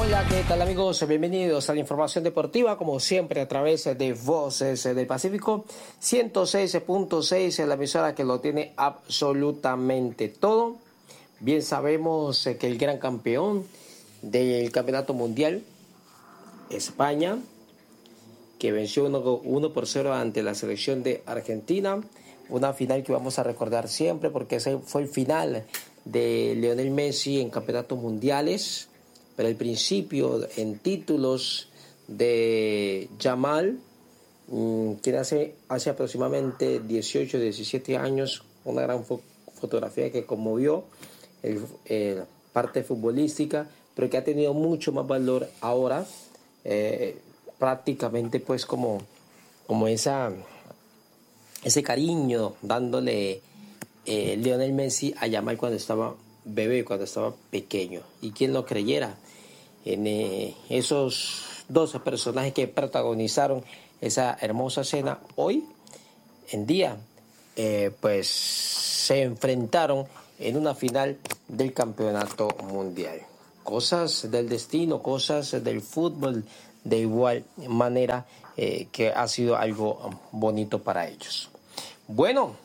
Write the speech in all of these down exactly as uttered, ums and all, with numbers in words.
Hola, ¿qué tal amigos? Bienvenidos a la información deportiva, como siempre a través de Voces del Pacífico, ciento seis punto seis, la emisora que lo tiene absolutamente todo. Bien sabemos que el gran campeón del campeonato mundial, España, que venció uno por cero ante la selección de Argentina, una final que vamos a recordar siempre porque ese fue el final de Lionel Messi en campeonatos mundiales. Pero el principio en títulos de Yamal, quien hace, hace aproximadamente dieciocho, diecisiete años, una gran fo- fotografía que conmovió el, eh, parte futbolística, pero que ha tenido mucho más valor ahora, eh, prácticamente pues como, como esa, ese cariño dándole eh, Lionel Messi a Yamal cuando estaba bebé, cuando estaba pequeño. Y quien lo creyera, en eh, esos dos personajes que protagonizaron esa hermosa escena, hoy en día eh, pues se enfrentaron en una final del campeonato mundial. Cosas del destino, cosas del fútbol, de igual manera eh, que ha sido algo bonito para ellos. Bueno,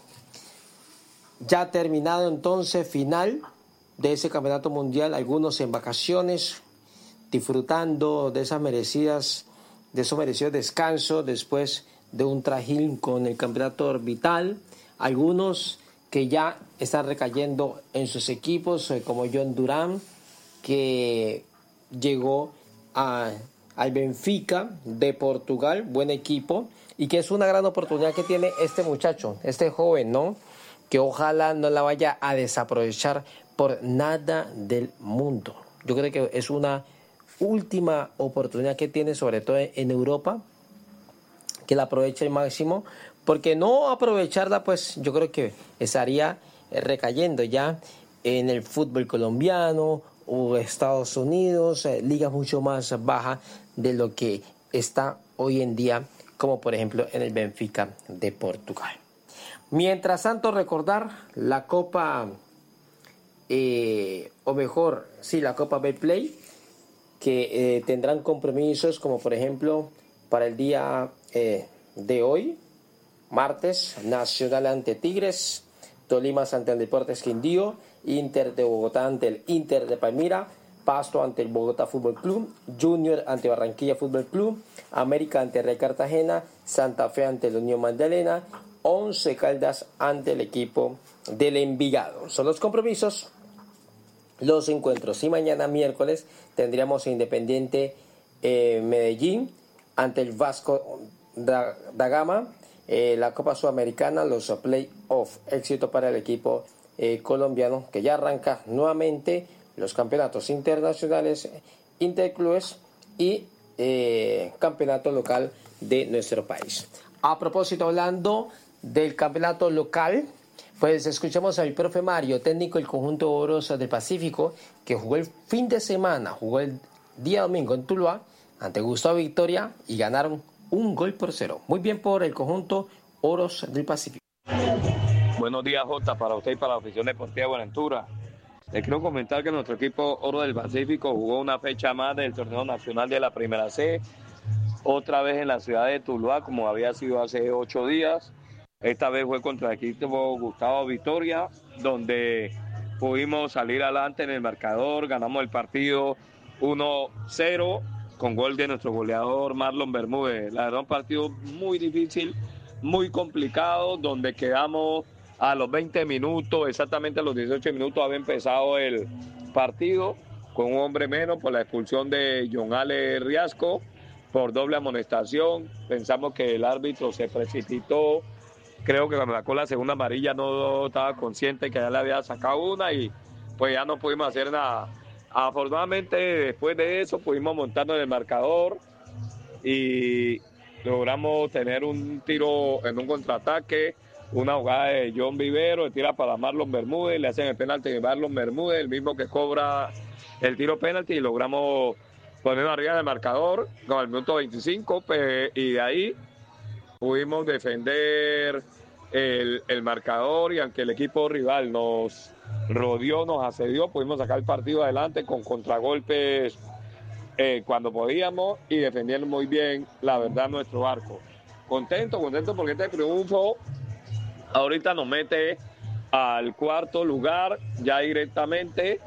ya terminado entonces final de ese campeonato mundial, algunos en vacaciones, disfrutando de esas merecidas, de esos merecidos descansos después de un trajín con el campeonato orbital. Algunos que ya están recayendo en sus equipos, como John Durán, que llegó a, al Benfica de Portugal, buen equipo, y que es una gran oportunidad que tiene este muchacho, este joven, ¿no? Que ojalá no la vaya a desaprovechar por nada del mundo. Yo creo que es una última oportunidad que tiene, sobre todo en Europa, que la aproveche al máximo, porque no aprovecharla, pues yo creo que estaría recayendo ya en el fútbol colombiano o Estados Unidos, eh, ligas mucho más bajas de lo que está hoy en día, como por ejemplo en el Benfica de Portugal. Mientras tanto, recordar la Copa, eh, o mejor, sí, la Copa Betplay, que eh, tendrán compromisos como por ejemplo para el día eh, de hoy, martes, Nacional ante Tigres, Tolima ante el Deportes Quindío, Inter de Bogotá ante el Inter de Palmira, Pasto ante el Bogotá Fútbol Club, Junior ante Barranquilla Fútbol Club, América ante Real Cartagena, Santa Fe ante la Unión Magdalena, Once Caldas ante el equipo del Envigado. Son los compromisos, los encuentros. Y mañana miércoles tendríamos Independiente eh, Medellín ante el Vasco da, da Gama, eh, la Copa Sudamericana, los play-off. Éxito para el equipo eh, colombiano, que ya arranca nuevamente los campeonatos internacionales, interclubes y eh, campeonato local de nuestro país. A propósito, hablando del campeonato local, pues escuchamos al profe Mario, técnico del conjunto Oros del Pacífico, que jugó el fin de semana, jugó el día domingo en Tuluá ante Gustavo Victoria y ganaron un gol por cero. Muy bien por el conjunto Oros del Pacífico. Buenos días, Jota, para usted y para la afición deportiva de Buenaventura. Les quiero comentar que nuestro equipo Oro del Pacífico jugó una fecha más del torneo nacional de la Primera C, otra vez en la ciudad de Tuluá, como había sido hace ocho días. Esta vez fue contra el equipo Gustavo Victoria, donde pudimos salir adelante en el marcador, ganamos el partido uno cero con gol de nuestro goleador Marlon Bermúdez. La verdad, un partido muy difícil, muy complicado, donde quedamos a los veinte minutos, exactamente a los dieciocho minutos había empezado el partido, con un hombre menos por la expulsión de John Ale Riasco, por doble amonestación. Pensamos que el árbitro se precipitó. Creo que cuando sacó la segunda amarilla no estaba consciente que ya le había sacado una y pues ya no pudimos hacer nada. Afortunadamente después de eso pudimos montarnos en el marcador y logramos tener un tiro en un contraataque, una jugada de John Vivero, de tira para Marlon Bermúdez, le hacen el penalti de Marlon Bermúdez, el mismo que cobra el tiro penalti, y logramos ponernos arriba del marcador con el minuto veinticinco, y de ahí pudimos defender el, el marcador, y aunque el equipo rival nos rodeó, nos asedió, pudimos sacar el partido adelante con contragolpes eh, cuando podíamos y defendiendo muy bien, la verdad, nuestro arco. Contento, contento porque este triunfo ahorita nos mete al cuarto lugar ya directamente.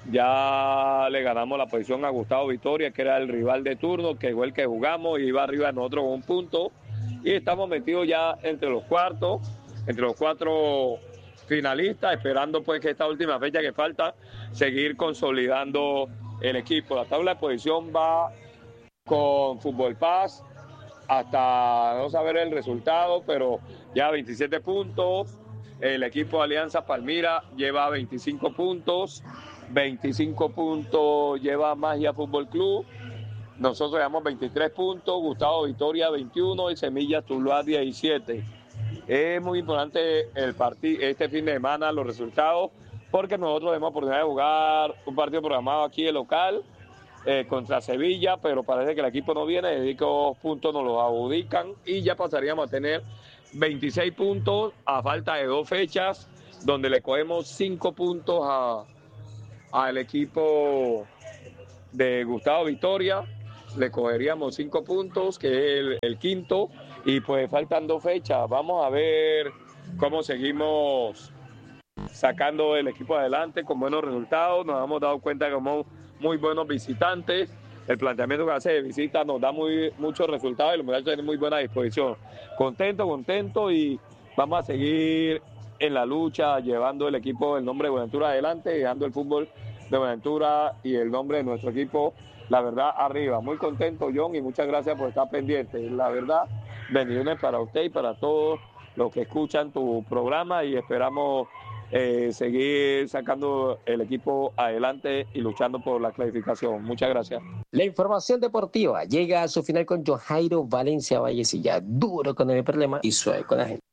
Ya le ganamos la posición a Gustavo Vitoria, que era el rival de turno, que fue el que jugamos y iba arriba de nosotros con un punto. Y estamos metidos ya entre los cuartos, entre los cuatro finalistas, esperando pues que esta última fecha que falta, seguir consolidando el equipo. La tabla de posición va con Fútbol Paz hasta no saber el resultado, pero ya veintisiete puntos. El equipo de Alianza Palmira lleva veinticinco puntos. veinticinco puntos lleva Magia Fútbol Club. Nosotros llevamos veintitrés puntos. Gustavo Vitoria veintiuno y Semillas Tuluá diecisiete. Es muy importante el partido este fin de semana, los resultados, porque nosotros tenemos oportunidad de jugar un partido programado aquí en local eh, contra Sevilla, pero parece que el equipo no viene, de dos puntos nos los adjudican y ya pasaríamos a tener veintiséis puntos a falta de dos fechas, donde le cogemos cinco puntos a al equipo de Gustavo Vitoria, le cogeríamos cinco puntos, que es el, el quinto, y pues faltan dos fechas. Vamos a ver cómo seguimos sacando el equipo adelante con buenos resultados. Nos hemos dado cuenta que somos muy buenos visitantes. El planteamiento que hace de visita nos da muy, muchos resultados y los muchachos tienen muy buena disposición. Contento, contento y vamos a seguir en la lucha, llevando el equipo, el nombre de Buenaventura adelante, dejando el fútbol de Buenaventura y el nombre de nuestro equipo, la verdad, arriba. Muy contento, John, y muchas gracias por estar pendiente. La verdad, bendiciones para usted y para todos los que escuchan tu programa y esperamos eh, seguir sacando el equipo adelante y luchando por la clasificación. Muchas gracias. La información deportiva llega a su final con John Jairo Valencia Vallecilla, duro con el problema y suave con la gente.